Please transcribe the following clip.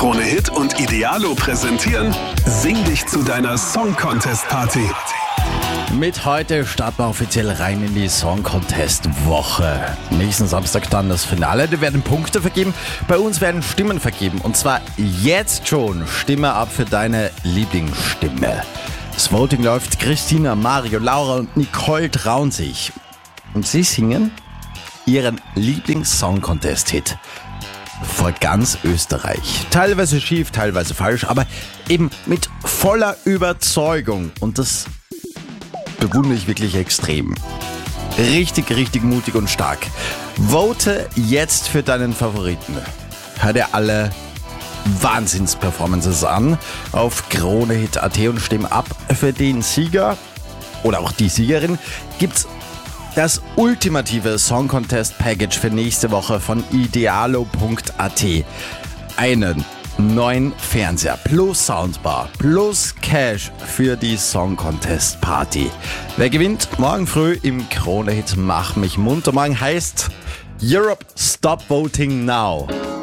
Krone Hit und Idealo präsentieren Sing dich zu deiner Song Contest Party. Mit heute starten wir offiziell rein in die Song Contest Woche. Nächsten Samstag dann das Finale. Da werden Punkte vergeben. Bei uns werden Stimmen vergeben. Und zwar jetzt schon. Stimme ab für deine Lieblingsstimme. Das Voting läuft. Christina, Mario, Laura und Nicole trauen sich. Und sie singen ihren Lieblings-Song-Contest-Hit vor ganz Österreich. Teilweise schief, teilweise falsch, aber eben mit voller Überzeugung. Und das bewundere ich wirklich extrem. Richtig mutig und stark. Vote jetzt für deinen Favoriten. Hör dir alle Wahnsinns-Performances an auf KroneHit.at und stimm ab. Für den Sieger oder auch die Siegerin gibt's das ultimative Song Contest Package für nächste Woche von idealo.at. Einen neuen Fernseher plus Soundbar plus Cash für die Song Contest Party. Wer gewinnt? Morgen früh im KroneHit Mach mich munter. Morgen heißt Europe Stop Voting Now.